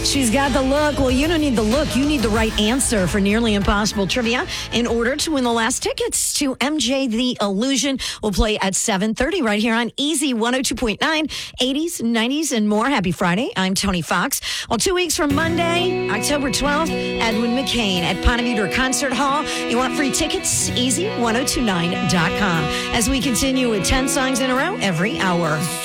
She's got the look. Well, you don't need the look. You need the right answer for Nearly Impossible Trivia in order to win the last tickets to MJ the Illusion. We'll play at 7:30 right here on Easy 102.9, 80s, 90s, and more. Happy Friday. I'm Tony Fox. Well, 2 weeks from Monday, October 12th, Edwin McCain at Ponte Vedra Concert Hall. You want free tickets? Easy1029.com. As we continue with 10 songs in a row every hour.